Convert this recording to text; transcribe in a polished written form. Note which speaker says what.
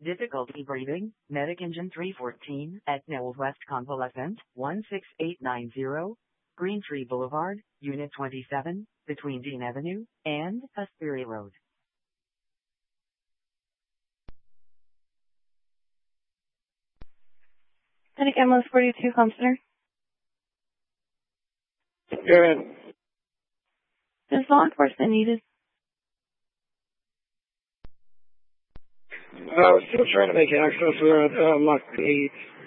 Speaker 1: Difficulty breathing, Medic Engine 314 at Knowles West Convalescent, 16890, Green Tree Boulevard, Unit 27, between Dean Avenue and Hesperia Road.
Speaker 2: Medic Ambulance 42, Home Center.
Speaker 3: Go ahead.
Speaker 2: Is law enforcement needed?
Speaker 3: We're still trying to make access. We're at Lock 8.